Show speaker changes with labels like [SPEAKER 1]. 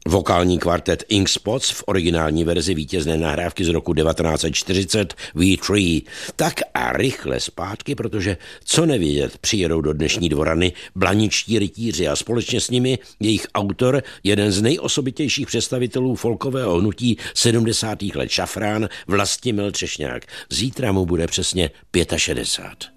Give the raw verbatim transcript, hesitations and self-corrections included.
[SPEAKER 1] Vokální kvartet Ink Spots v originální verzi vítězné nahrávky z roku devatenáct set čtyřicet We Three. Tak a rychle zpátky, protože co nevědět, přijedou do dnešní dvorany blaničtí rytíři a společně s nimi jejich autor, jeden z nejosobitějších představitelů folkového hnutí sedmdesátých let šafrán, Vlastimil Třešňák. Zítra mu bude přesně šedesát pět.